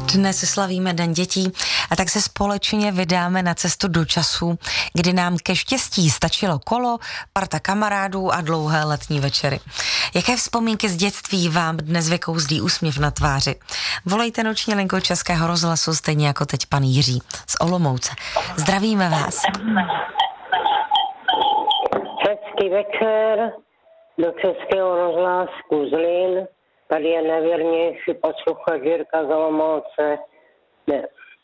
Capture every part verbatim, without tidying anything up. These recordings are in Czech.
Dnes slavíme Den dětí a tak se společně vydáme na cestu do času, kdy nám ke štěstí stačilo kolo, parta kamarádů a dlouhé letní večery. Jaké vzpomínky z dětství vám dnes vykouzlí úsměv na tváři? Volejte noční linku Českého rozhlasu, stejně jako teď pan Jiří z Olomouce. Zdravíme vás. Hezký večer do Českého rozhlasu Zlín. Tady je nevěrnější posluchač Jirka z Olomouce. Ne.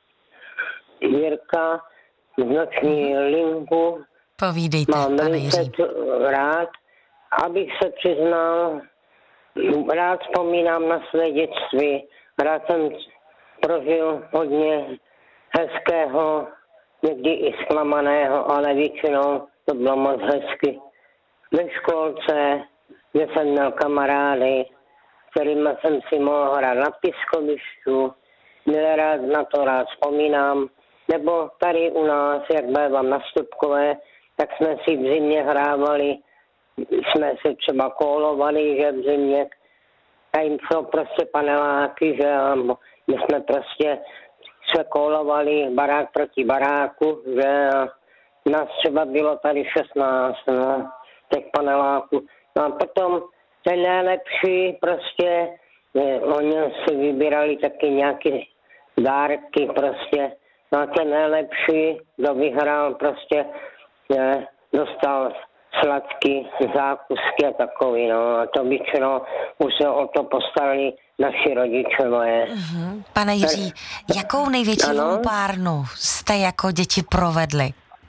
Jirka z noční linku. Povídejte, mám pane Jiří. rád. Abych se přiznal, rád vzpomínám na své dětství. Rád jsem prožil hodně hezkého, někdy i zklamaného, ale většinou to bylo moc hezky. Ve školce, kde jsem měl kamarády, kterými jsem si mohl hrát na pískovišťu, měl rád, na to rád vzpomínám. Nebo tady u nás, jak bývám na Stupkové, tak jsme si v zimě hrávali, jsme se třeba kólovali, že v zimě, a jim jsou prostě paneláky, že my jsme prostě se kólovali barák proti baráku, že nás třeba bylo tady šestnáct, no, těch paneláků. No a potom ten nejlepší prostě, je, oni si vybírali taky nějaké dárky prostě. No a ten nejlepší, kdo vyhrál prostě, je, dostal sladký zákusky a takový, no. A to většinou už se o to postarali naši rodiče moje. Mm-hmm. Pane Jiří, jakou největší lumpárnu jste jako děti provedli?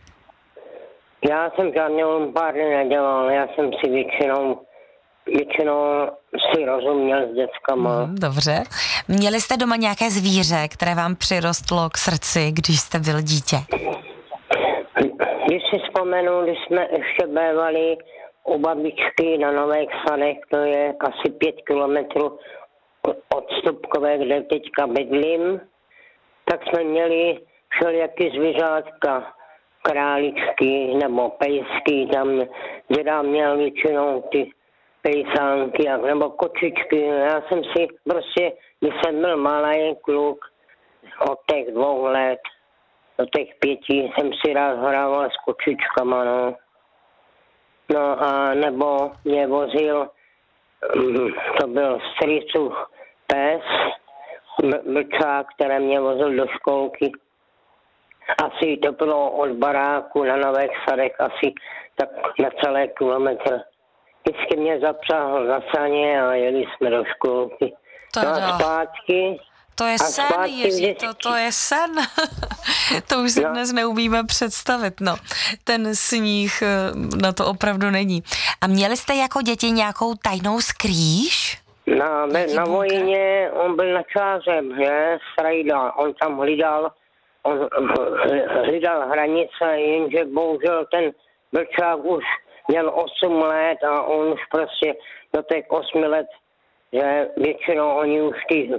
Já jsem žádnou lumpárny nedělal, já jsem si většinou Většinou si rozuměl s dětskama. Mm, dobře. Měli jste doma nějaké zvíře, které vám přirostlo k srdci, když jste byl dítě? Když si vzpomenu, když jsme ještě bývali u babičky na Nových Sadech, to je asi pět kilometrů od Stupkové, kde teďka bydlím, tak jsme měli všelijaký zvířátka, králičky nebo pejsky, tam děda měl většinou ty pejsánky nebo kočičky. Já jsem si prostě, když jsem byl malý kluk, od těch dvou let do těch pěti jsem si rád hrával s kočičkama, no. No a nebo mě vozil, to byl strýcův pes, mlčák, který mě vozil do školky. Asi to bylo od baráku na Nových Sadech, asi tak na celé kilometr. Vždycky mě zapřáhl za saně a jeli jsme do školky. No a zpátky. To je sen, Jiří, to, to je sen. To už si no. dnes neumíme představit, no. Ten sníh, na to opravdu není. A měli jste jako děti nějakou tajnou skrýš? Na, na vojně on byl načářem, že, Strajda. On tam hlídal, on hlídal hranice, jenže bohužel ten Vlčák už měl osm let a on už prostě do těch osmi let, že většinou oni už ty